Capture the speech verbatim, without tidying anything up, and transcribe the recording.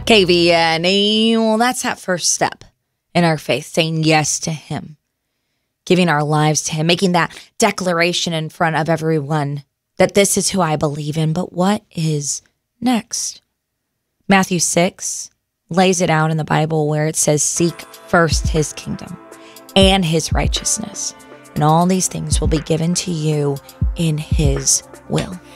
K V N E, well, that's that first step in our faith, saying yes to him, giving our lives to him, making that declaration in front of everyone that this is who I believe in. But what is next? Matthew six lays it out in the Bible where it says, seek first his kingdom and his righteousness, and all these things will be given to you in his will.